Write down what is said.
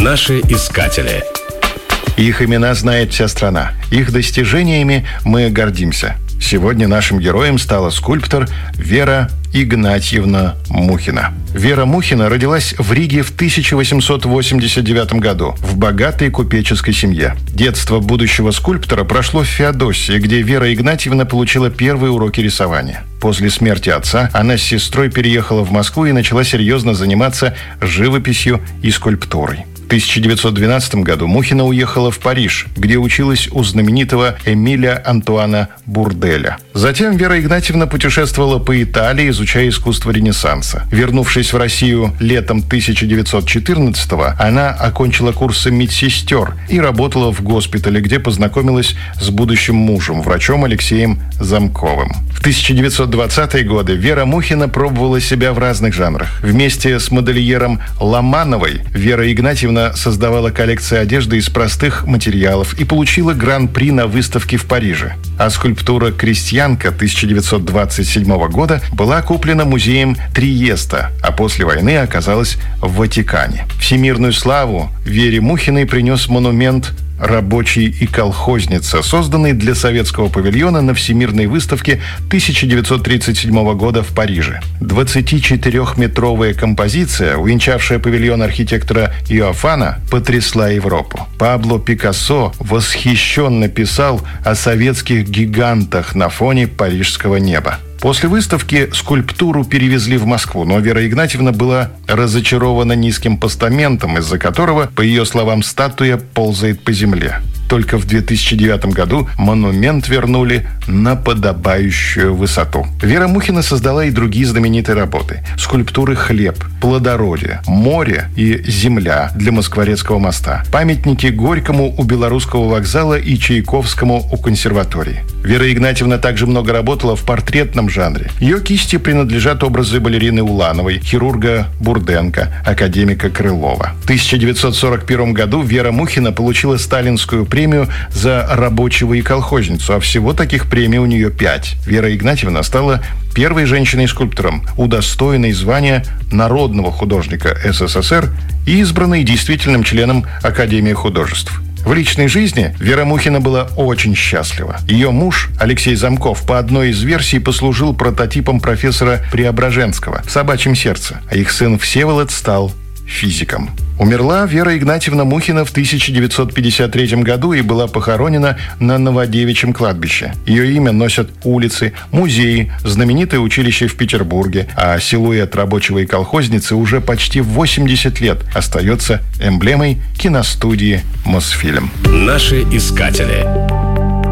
Наши искатели. Их имена знает вся страна. Их достижениями мы гордимся. Сегодня нашим героем стала скульптор Вера Игнатьевна Мухина. Вера Мухина родилась в Риге в 1889 году в богатой купеческой семье. Детство будущего скульптора прошло в Феодосии, где Вера Игнатьевна получила первые уроки рисования. После смерти отца она с сестрой переехала в Москву и начала серьезно заниматься живописью и скульптурой. В 1912 году Мухина уехала в Париж, где училась у знаменитого Эмиля Антуана Бурделя. Затем Вера Игнатьевна путешествовала по Италии, изучая искусство Ренессанса. Вернувшись в Россию летом 1914-го, она окончила курсы медсестер и работала в госпитале, где познакомилась с будущим мужем, врачом Алексеем Замковым. В 1920-е годы Вера Мухина пробовала себя в разных жанрах. Вместе с модельером Ломановой Вера Игнатьевна создавала коллекции одежды из простых материалов и получила гран-при на выставке в Париже. А скульптура «Крестьянка» 1927 года была куплена музеем Триеста, а после войны оказалась в Ватикане. Всемирную славу Вере Мухиной принес монумент «Рабочий и колхозница», созданный для советского павильона на Всемирной выставке 1937 года в Париже. 24-метровая композиция, увенчавшая павильон архитектора Иофана, потрясла Европу. Пабло Пикассо восхищенно писал о советских гигантах на фоне парижского неба. После выставки скульптуру перевезли в Москву, но Вера Игнатьевна была разочарована низким постаментом, из-за которого, по ее словам, статуя ползает по земле. Только в 2009 году монумент вернули на подобающую высоту. Вера Мухина создала и другие знаменитые работы. Скульптуры «Хлеб», «Плодородие», «Море» и «Земля» для Москворецкого моста. Памятники Горькому у Белорусского вокзала и Чайковскому у консерватории. Вера Игнатьевна также много работала в портретном жанре. Ее кисти принадлежат образы балерины Улановой, хирурга Бурденко, академика Крылова. В 1941 году Вера Мухина получила сталинскую премию за рабочего и колхозницу, а всего таких премий у нее 5. Вера Игнатьевна стала первой женщиной-скульптором, удостоенной звания народного художника СССР и избранной действительным членом Академии художеств. В личной жизни Вера Мухина была очень счастлива. Ее муж, Алексей Замков, по одной из версий послужил прототипом профессора Преображенского в «Собачьем сердце», а их сын Всеволод стал физиком. Умерла Вера Игнатьевна Мухина в 1953 году и была похоронена на Новодевичьем кладбище. Ее имя носят улицы, музеи, знаменитое училище в Петербурге, а силуэт рабочего и колхозницы уже почти 80 лет остается эмблемой киностудии «Мосфильм». Наши искатели.